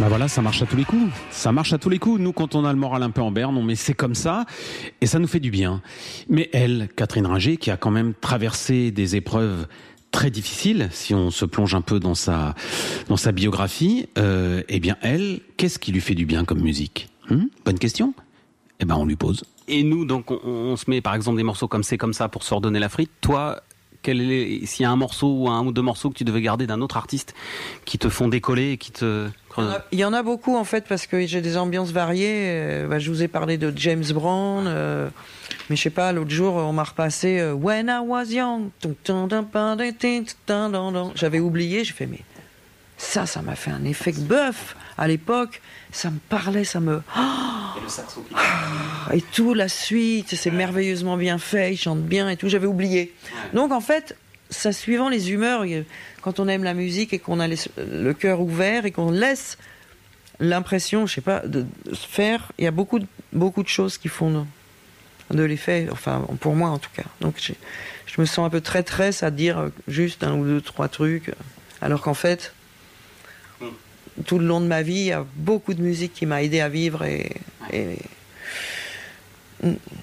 Bah voilà, ça marche à tous les coups. Ça marche à tous les coups. Nous, quand on a le moral un peu en berne, on met c'est comme ça, et ça nous fait du bien. Mais elle, Catherine Ringer, qui a quand même traversé des épreuves très difficiles, si on se plonge un peu dans sa biographie, eh bien elle, qu'est-ce qui lui fait du bien comme musique? Bonne question. Eh ben on lui pose. Et nous, donc, on se met par exemple des morceaux comme c'est comme ça pour se redonner la frite. Toi, s'il y a un morceau ou un ou deux morceaux que tu devais garder d'un autre artiste qui te font décoller et qui te... Il y en a beaucoup en fait parce que j'ai des ambiances variées. Je vous ai parlé de James Brown, mais je sais pas, l'autre jour on m'a repassé When I Was Young. J'avais oublié, j'ai fait mais ça m'a fait un effet bœuf à l'époque. Ça me parlait, ça me... Et le saxo qui... Et tout, la suite, c'est merveilleusement bien fait, il chante bien et tout, j'avais oublié. Ouais. Donc en fait, ça suivant les humeurs, quand on aime la musique et qu'on a le cœur ouvert et qu'on laisse l'impression, je sais pas, de se faire, il y a beaucoup de choses qui font de l'effet, enfin pour moi en tout cas. Donc je me sens un peu traîtresse à dire juste un ou deux, trois trucs, alors qu'en fait... Tout le long de ma vie, il y a beaucoup de musique qui m'a aidé à vivre et